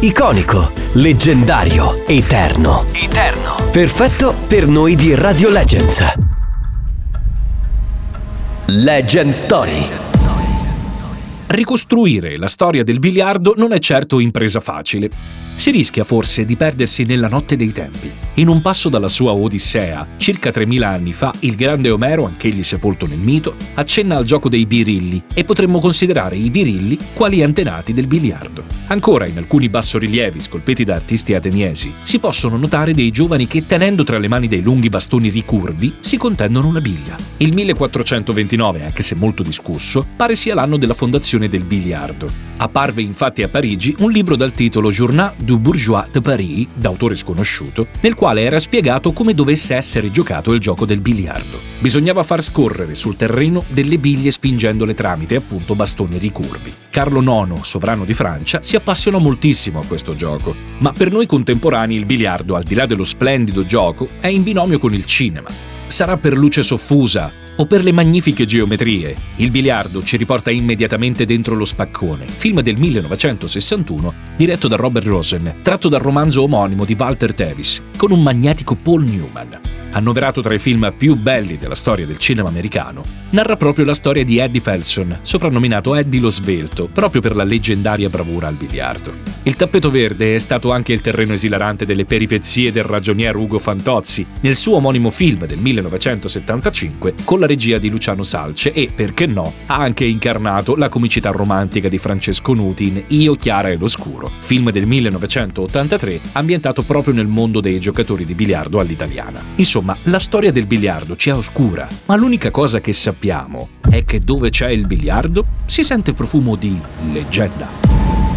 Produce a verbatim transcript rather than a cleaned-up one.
iconico, leggendario, eterno. Eterno. Perfetto per noi di Radio Legends. Legend Story. Ricostruire la storia del biliardo non è certo impresa facile. Si rischia forse di perdersi nella notte dei tempi. In un passo dalla sua Odissea, circa tremila anni fa, il grande Omero, anch'egli sepolto nel mito, accenna al gioco dei birilli e potremmo considerare i birilli quali antenati del biliardo. Ancora, in alcuni bassorilievi scolpiti da artisti ateniesi, si possono notare dei giovani che, tenendo tra le mani dei lunghi bastoni ricurvi, si contendono una biglia. Il millequattrocentoventinove, anche se molto discusso, pare sia l'anno della fondazione del biliardo. Apparve infatti a Parigi un libro dal titolo Journal du Bourgeois de Paris, d'autore sconosciuto, nel quale era spiegato come dovesse essere giocato il gioco del biliardo. Bisognava far scorrere sul terreno delle biglie spingendole tramite appunto bastoni ricurvi. Carlo nono, sovrano di Francia, si appassionò moltissimo a questo gioco, ma per noi contemporanei il biliardo, al di là dello splendido gioco, è in binomio con il cinema. Sarà per luce soffusa o per le magnifiche geometrie. Il biliardo ci riporta immediatamente dentro Lo spaccone, film del millenovecentosessantuno diretto da Robert Rosen, tratto dal romanzo omonimo di Walter Tevis, con un magnetico Paul Newman. Annoverato tra i film più belli della storia del cinema americano, narra proprio la storia di Eddie Felson, soprannominato Eddie lo Svelto, proprio per la leggendaria bravura al biliardo. Il tappeto verde è stato anche il terreno esilarante delle peripezie del ragionier Ugo Fantozzi nel suo omonimo film del millenovecentosettantacinque con la regia di Luciano Salce e, perché no, ha anche incarnato la comicità romantica di Francesco Nuti in Io, Chiara e l'Oscuro, film del millenovecentottantatré ambientato proprio nel mondo dei giocatori di biliardo all'italiana. Insomma, la storia del biliardo ci è oscura, ma l'unica cosa che sappiamo è che dove c'è il biliardo si sente profumo di leggenda.